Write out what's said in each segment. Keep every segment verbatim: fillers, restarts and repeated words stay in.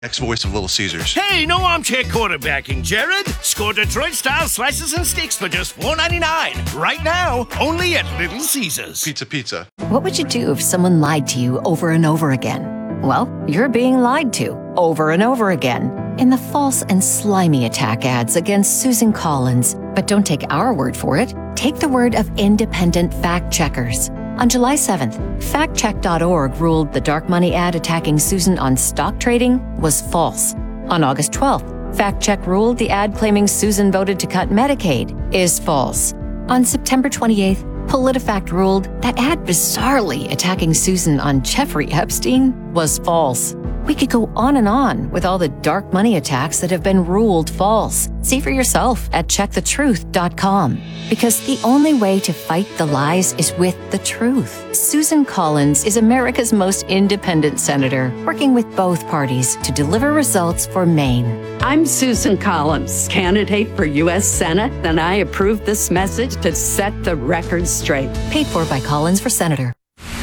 Ex-voice of Little Caesars. Hey, no armchair quarterbacking, Jared. Score Detroit-style slices and steaks for just four ninety-nine. Right now, only at Little Caesars. Pizza, pizza. What would you do if someone lied to you over and over again? Well, you're being lied to over and over again in the false and slimy attack ads against Susan Collins. But don't take our word for it. Take the word of independent fact checkers. On July seventh, fact check dot org ruled the dark money ad attacking Susan on stock trading was false. On August twelfth, FactCheck ruled the ad claiming Susan voted to cut Medicaid is false. On September twenty-eighth, PolitiFact ruled that ad bizarrely attacking Susan on Jeffrey Epstein was false. We could go on and on with all the dark money attacks that have been ruled false. See for yourself at check the truth dot com. Because the only way to fight the lies is with the truth. Susan Collins is America's most independent senator, working with both parties to deliver results for Maine. I'm Susan Collins, candidate for U S Senate, and I approve this message to set the record straight. Paid for by Collins for Senator.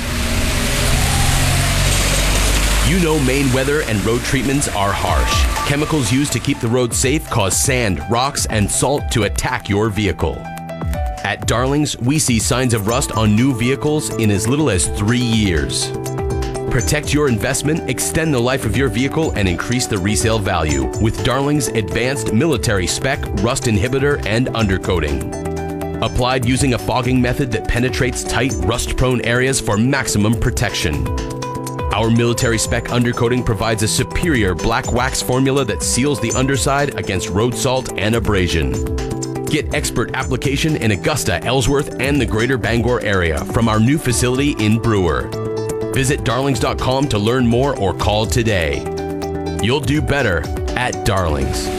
You know Maine weather and road treatments are harsh. Chemicals used to keep the road safe cause sand, rocks, and salt to attack your vehicle. At Darlings, we see signs of rust on new vehicles in as little as three years. Protect your investment, extend the life of your vehicle, and increase the resale value with Darlings Advanced Military Spec Rust Inhibitor and Undercoating. Applied using a fogging method that penetrates tight, rust-prone areas for maximum protection. Our military spec undercoating provides a superior black wax formula that seals the underside against road salt and abrasion. Get expert application in Augusta, Ellsworth, and the greater Bangor area from our new facility in Brewer. Visit darlings dot com to learn more or call today. You'll do better at Darlings.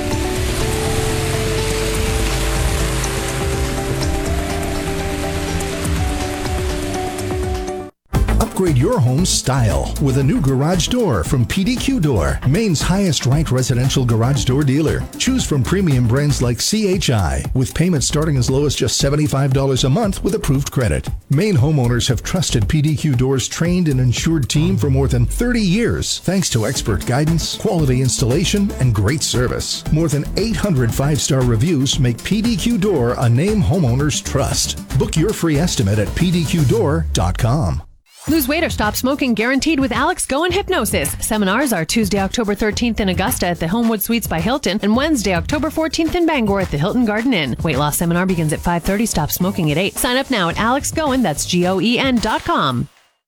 Upgrade your home's style with a new garage door from P D Q Door, Maine's highest ranked residential garage door dealer. Choose from premium brands like C H I, with payments starting as low as just seventy-five dollars a month with approved credit. Maine homeowners have trusted P D Q Door's trained and insured team for more than thirty years, thanks to expert guidance, quality installation, and great service. More than eight hundred five-star reviews make P D Q Door a name homeowners trust. Book your free estimate at P D Q door dot com. Lose weight or stop smoking guaranteed with Alex Go and Hypnosis. Seminars are Tuesday, October thirteenth in Augusta at the Homewood Suites by Hilton and Wednesday, October fourteenth in Bangor at the Hilton Garden Inn. Weight loss seminar begins at five thirty. Stop smoking at eight. Sign up now at alex goen, that's G O E N dot com.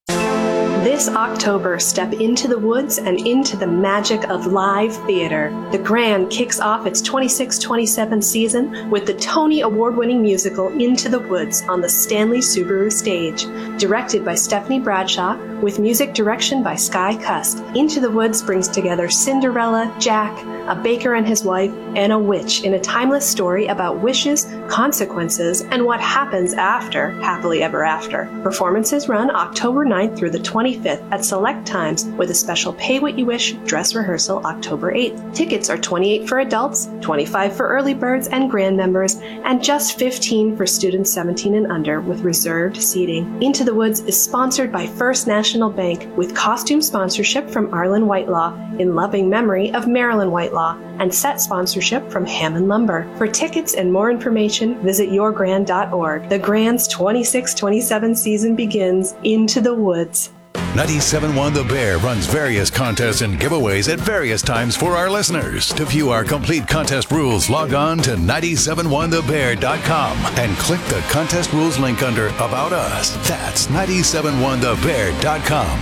This October, step into the woods and into the magic of live theater. The Grand kicks off its twenty-six twenty-seven season with the Tony Award-winning musical Into the Woods on the Stanley Subaru stage. Directed by Stephanie Bradshaw, with music direction by Sky Cusk, Into the Woods brings together Cinderella, Jack, a baker and his wife, and a witch in a timeless story about wishes, consequences, and what happens after Happily Ever After. Performances run October ninth through the twenty-fifth at select times with a special Pay What You Wish dress rehearsal October eighth. Tickets are twenty-eight dollars for adults, twenty-five dollars for early birds and grand members, and just fifteen dollars for students seventeen and under with reserved seating. Into the Woods is sponsored by First National Bank with costume sponsorship from Arlen Whitelaw in loving memory of Marilyn Whitelaw, and set sponsorship from Hammond Lumber. For tickets and more information, visit your grand dot org. The Grand's twenty-six twenty-seven season begins. Into the Woods. ninety-seven point one The Bear runs various contests and giveaways at various times for our listeners. To view our complete contest rules, log on to nine seven one the bear dot com and click the contest rules link under About Us. That's nine seven one the bear dot com.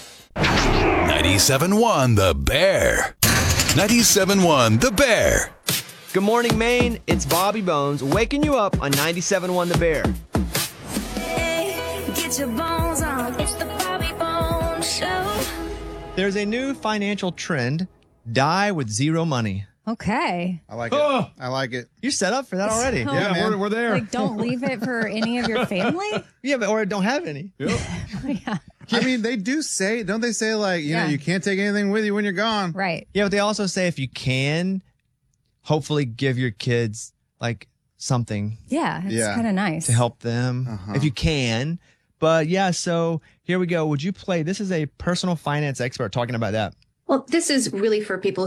ninety-seven point one The Bear. ninety-seven point one The Bear. Good morning, Maine. It's Bobby Bones waking you up on ninety-seven point one The Bear. Hey, get your bones on. It's the Bobby Bones Show. There's a new financial trend: die with zero money. Okay. I like it. Oh, I like it. You're set up for that already. So, yeah, man. We're, we're there. Like, don't leave it for any of your family? Yeah, but or don't have any. Yep. Yeah. I mean, they do say, don't they say, like, you Yeah. know, you can't take anything with you when you're gone. Right. Yeah, but they also say if you can, hopefully give your kids like something. Yeah, it's Yeah. kind of nice. To help them Uh-huh. if you can. But yeah, so here we go. Would you play? This is a personal finance expert talking about that. Well, this is really for people